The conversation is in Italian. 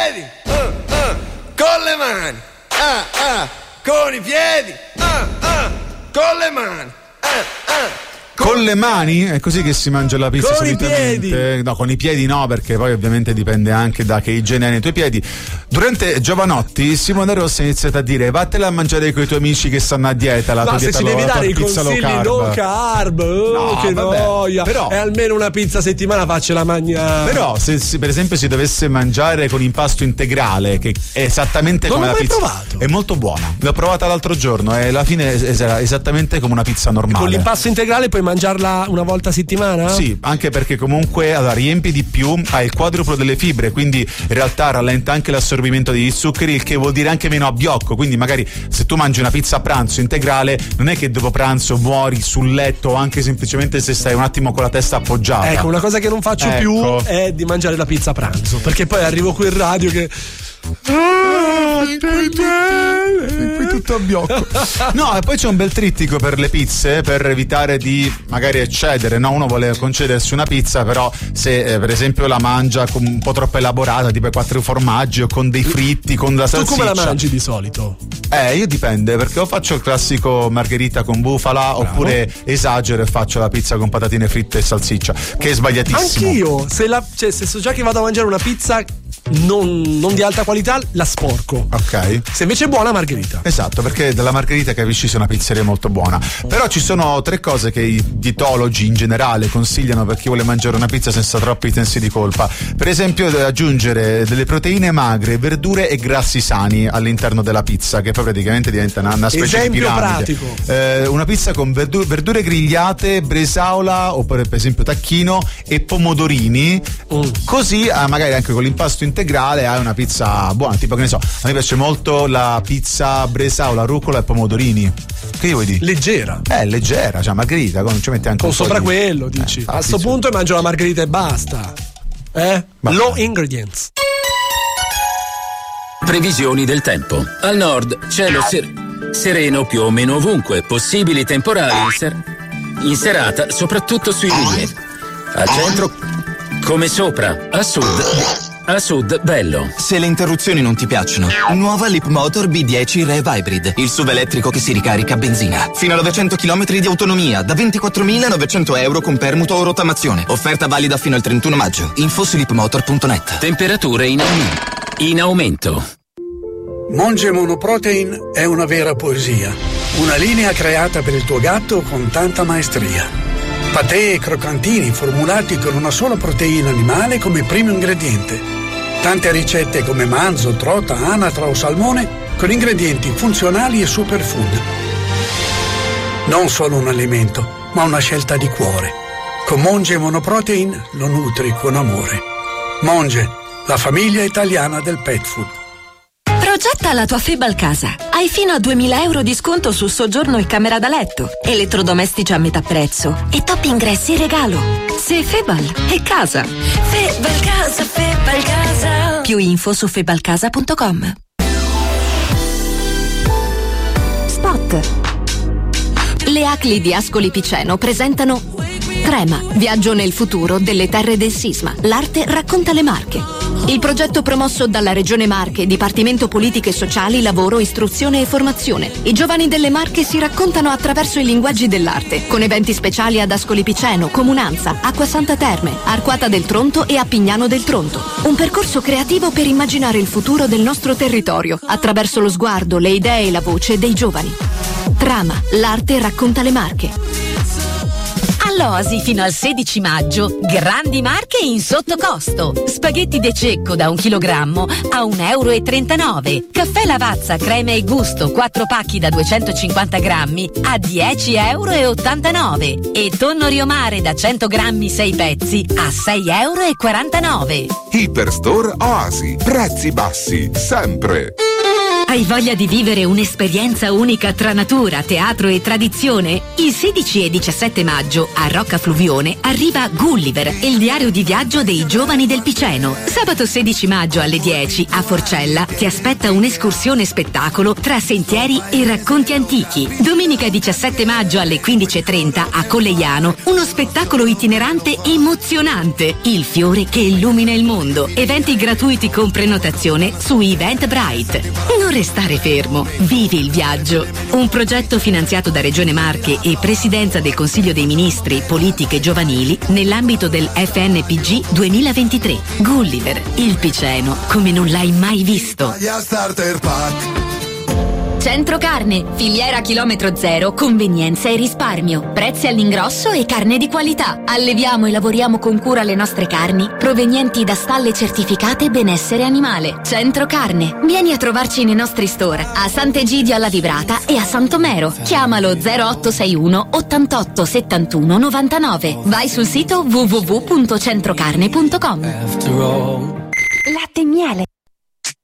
piedi, con le mani, con i piedi, con le mani, Con le mani? È così che si mangia la pizza con solitamente? I piedi. No, con i piedi no, perché poi ovviamente dipende anche da che igiene hai nei tuoi piedi. Durante Giovanotti Simone Rossi ha iniziato a dire: vattela a mangiare con i tuoi amici che stanno a dieta, la tua se dieta ci devi dare i pizza consigli low carb, che vabbè, noia. però, e almeno una pizza a settimana faccela mangiare. Però se per esempio si dovesse mangiare con impasto integrale, che è esattamente come la pizza, provato. è molto buona, l'ho provata l'altro giorno e alla fine è esattamente come una pizza normale. Con l'impasto integrale puoi mangiarla una volta a settimana? Sì, anche perché comunque riempi di più, hai il quadruplo delle fibre, quindi in realtà rallenta anche l'assorbimento degli zuccheri, il che vuol dire anche meno abbiocco. Quindi magari se tu mangi una pizza a pranzo integrale, non è che dopo pranzo muori sul letto, o anche semplicemente se stai un attimo con la testa appoggiata. Ecco, una cosa che non faccio più è di mangiare la pizza a pranzo, perché poi arrivo qui in radio che qui tutto a biocco. No, e poi c'è un bel trittico per le pizze, per evitare di magari eccedere, no? Uno vuole concedersi una pizza, però se per esempio la mangia un po' troppo elaborata, tipo 4 formaggi o con dei fritti, con la salsiccia. Tu come la mangi di solito? Io dipende, perché o faccio il classico margherita con bufala, oppure esagero e faccio la pizza con patatine fritte e salsiccia, che è sbagliatissimo. Anch'io, se so già che vado a mangiare una pizza non di alta qualità, la sporco. Ok. Se invece è buona, margherita. Esatto, perché dalla margherita capisci se è una pizzeria molto buona. Però ci sono 3 cose che i dietologi in generale consigliano per chi vuole mangiare una pizza senza troppi sensi di colpa. Per esempio, aggiungere delle proteine magre, verdure e grassi sani all'interno della pizza, che poi praticamente diventa una specie di piramide. Pratico. Una pizza con verdure grigliate, bresaola oppure per esempio tacchino e pomodorini. Così magari anche con l'impasto integrale hai una pizza buona. Tipo, che ne so, a me piace molto la pizza bresaola, rucola e pomodorini. Che vuoi dire? Leggera. Leggera, cioè margherita, non ci metti anche o un po' sopra di... quello, dici. A sto punto mangio la margherita e basta. Low ingredients. Previsioni del tempo. Al nord, cielo sereno più o meno ovunque, possibili temporali in serata, soprattutto sui rilievi. Al centro, come sopra, a sud, bello. Se le interruzioni non ti piacciono, nuova Leapmotor B10 Rev Hybrid, il SUV elettrico che si ricarica a benzina. Fino a 900 km di autonomia, da 24.900 euro con permuto o rottamazione. Offerta valida fino al 31 maggio. Info su leapmotor.net. Temperature in aumento. Monge Monoprotein è una vera poesia. Una linea creata per il tuo gatto con tanta maestria. Patè e croccantini formulati con una sola proteina animale come primo ingrediente. Tante ricette come manzo, trota, anatra o salmone con ingredienti funzionali e superfood. Non solo un alimento, ma una scelta di cuore. Con Monge Monoprotein lo nutri con amore. Monge, la famiglia italiana del pet food. Progetta la tua Febal casa. Hai fino a 2.000 euro di sconto su soggiorno e camera da letto, elettrodomestici a metà prezzo e top ingressi in regalo. Se Febal è casa. Febal casa, Febal casa. Più info su febalcasa.com. Spot. Le ACLI di Ascoli Piceno presentano Trema, viaggio nel futuro delle terre del sisma. L'arte racconta le Marche. Il progetto promosso dalla Regione Marche, Dipartimento Politiche Sociali, Lavoro, Istruzione e Formazione. I giovani delle Marche si raccontano attraverso i linguaggi dell'arte, con eventi speciali ad Ascoli Piceno, Comunanza, Acqua Santa Terme, Arquata del Tronto e a Pignano del Tronto. Un percorso creativo per immaginare il futuro del nostro territorio, attraverso lo sguardo, le idee e la voce dei giovani. Trama, l'arte racconta le Marche. All'Oasi fino al 16 maggio, grandi marche in sottocosto. Spaghetti De Cecco da 1 chilogrammo a 1,39 €. Caffè Lavazza crema e gusto 4 pacchi da 250 grammi a 10,89 €. E tonno Riomare da 100 grammi 6 pezzi a 6,49 €. Hyperstore Oasi, prezzi bassi, sempre. Hai voglia di vivere un'esperienza unica tra natura, teatro e tradizione? Il 16 e 17 maggio a Rocca Fluvione arriva Gulliver, il diario di viaggio dei giovani del Piceno. Sabato 16 maggio alle 10 a Forcella ti aspetta un'escursione spettacolo tra sentieri e racconti antichi. Domenica 17 maggio alle 15:30 a Colleiano uno spettacolo itinerante emozionante, Il fiore che illumina il mondo. Eventi gratuiti con prenotazione su Eventbrite. Non restare fermo, vivi il viaggio. Un progetto finanziato da Regione Marche e Presidenza del Consiglio dei Ministri, Politiche Giovanili nell'ambito del FNPG 2023. Gulliver, il Piceno, come non l'hai mai visto. Centro Carne, filiera chilometro zero, convenienza e risparmio, prezzi all'ingrosso e carne di qualità. Alleviamo e lavoriamo con cura le nostre carni, provenienti da stalle certificate benessere animale. Centro Carne, vieni a trovarci nei nostri store, a Sant'Egidio alla Vibrata e a Santomero. Chiamalo 0861 88 71 99. Vai sul sito www.centrocarne.com. Latte e miele.